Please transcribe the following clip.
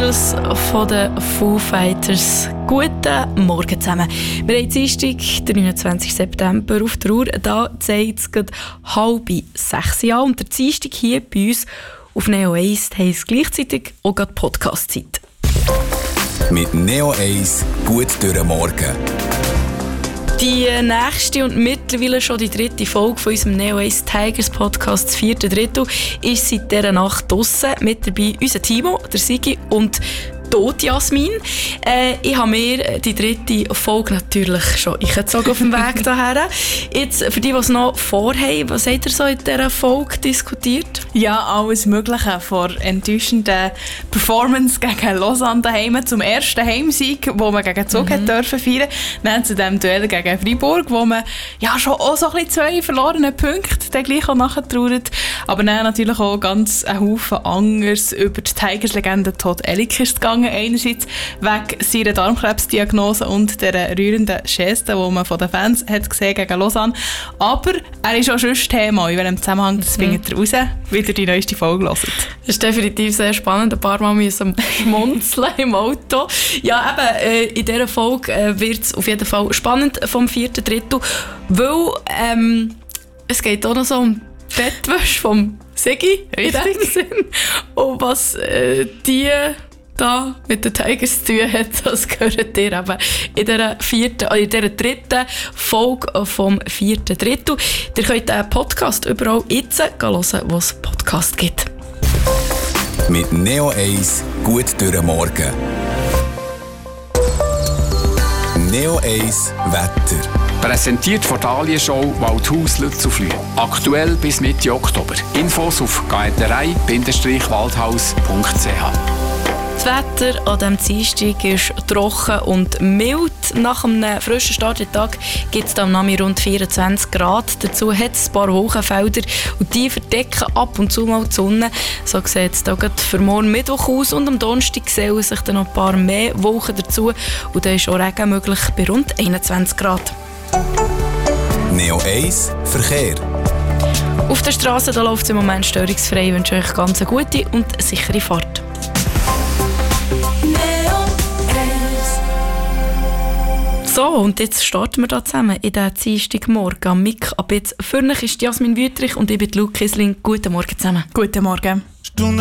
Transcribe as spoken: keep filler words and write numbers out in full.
Abschluss von den Foo Fighters. Guten Morgen zusammen. Wir haben Dienstag, den neunundzwanzigsten September auf der Uhr. Da zeigt es gerade halb sechs Jahre. Und der Dienstag hier bei uns auf Neo eins heisst gleichzeitig auch gerade Podcast-Zeit. Mit Neo eins gut durch den Morgen. Die nächste und mittlerweile schon die dritte Folge von unserem Neo eins Tigers Podcast, das vierte Drittel, ist seit dieser Nacht draussen. Mit dabei unser Timo, der Sigi und die Jasmin. Äh, ich habe mir die dritte Folge natürlich schon eingezogen auf dem Weg daher. Jetzt, für die, die es noch vorhaben, was habt ihr so in dieser Folge diskutiert? Ja, alles Mögliche. Von enttäuschenden Performance gegen Lausanne daheim zum ersten Heimsieg, wo man gegen Zug mhm. dürfen feiern. Dann zu dem Duell gegen Freiburg, wo man ja schon auch so ein bisschen zwei verlorene Punkte dann gleich auch nachgetrauert. Aber dann natürlich auch ganz ein Haufen anderes über die Tigers-Legende Todd Ellick ist gegangen. Einerseits wegen seiner Darmkrebsdiagnose und der rührenden Geste, die man von den Fans hat gesehen gegen Lausanne. Aber er ist auch schon Thema. In welchem Zusammenhang das mhm. findet ihr raus, wieder die neueste Folge hören. Das ist definitiv sehr spannend. Ein paar Mal müssen schmunzeln im Auto. Ja, eben, äh, in dieser Folge äh, wird es auf jeden Fall spannend vom vierten Drittel, weil ähm, es geht auch noch so um Bettwäsche vom Sigi, in dem Sinn. Und was äh, die da mit den Tigers zu tun hat, das gehört ihr eben in dieser, vierten, in dieser dritten Folge vom vierten Drittel. Ihr könnt den Podcast überall jetzt hören, wo es Podcast gibt. Mit Neo eins gut durch den Morgen. Neo eins Wetter. Präsentiert von der Dahlienshow Waldhaus Lützelflüh. Aktuell bis Mitte Oktober. Infos auf gaeterei Bindestrich waldhaus punkt c h. Das Wetter an diesem Dienstag ist trocken und mild. Nach einem frischen Starttag gibt es am Nachmittag rund vierundzwanzig Grad. Dazu hat es ein paar Wolkenfelder und die verdecken ab und zu mal die Sonne. So sieht es für morgen Mittwoch aus und am Donnerstag sehen sich dann noch ein paar mehr Wolken dazu. Und dann ist auch Regen möglich bei rund einundzwanzig Grad. Neo eins Verkehr. Auf der Straße läuft es im Moment störungsfrei. Ich wünsche euch ganz eine gute und sichere Fahrt. So, und jetzt starten wir da zusammen in den Dienstagmorgen. Am Mic ab jetzt für euch ist Jasmin Wüthrich und ich bin Luke Kisling. Guten Morgen zusammen. Guten Morgen.